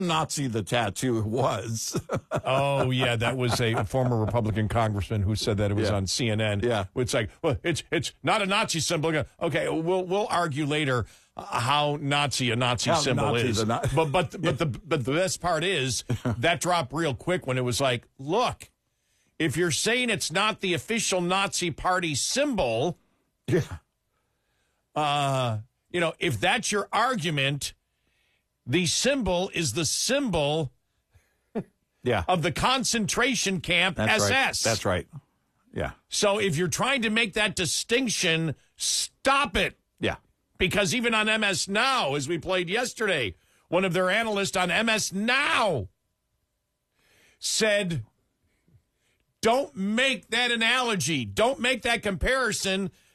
Nazi the tattoo was. Oh, yeah, that was a former Republican congressman who said that it was on CNN. Yeah. It's like, well, it's not a Nazi symbol. Okay, we'll argue later how Nazi a Nazi symbol Nazi is. But the best part is that dropped real quick when it was like, look, if you're saying it's not the official Nazi party symbol, Yeah. if that's your argument, the symbol is the symbol Yeah. of the concentration camp That's SS. right. That's right. Yeah. So if you're trying to make that distinction, stop it. Yeah. Because even on MS Now, as we played yesterday, one of their analysts on MS Now said, don't make that analogy. Don't make that comparison